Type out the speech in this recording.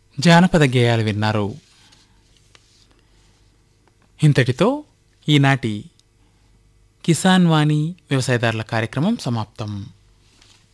జానపద గేయాలు విన్నారు. ఇంతటితో ఈనాటి కిసాన్ వాణి వ్యవసాయదారుల కార్యక్రమం సమాప్తం.